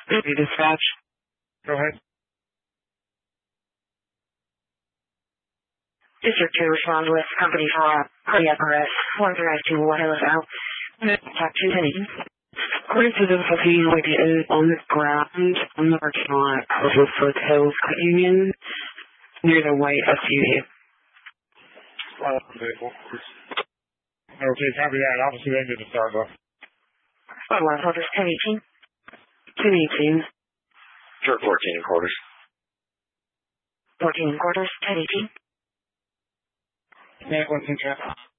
Maybe dispatch. Go ahead. District 2 respond with company for cardiac arrest. 132 Hill out. Attack 210. According to the difficulty, lady is on the ground on the parking lot of the Foothills Credit Union near the white SUV. Okay, copy that. Officer then to the Starbucks. Quarters 1018. 1018. Sure, 14 and quarters. 14 and quarters, 1018. Yeah, what's in traffic?